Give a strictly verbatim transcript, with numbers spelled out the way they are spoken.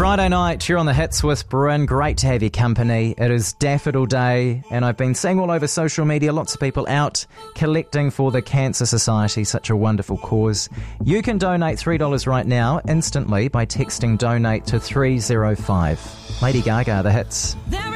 Friday night, you're on the hits with Bryn. Great to have your company. It is Daffodil Day, and I've been seeing all over social media lots of people out collecting for the Cancer Society, such a wonderful cause. You can donate three dollars right now, instantly, by texting donate to three oh five. Lady Gaga, the hits. There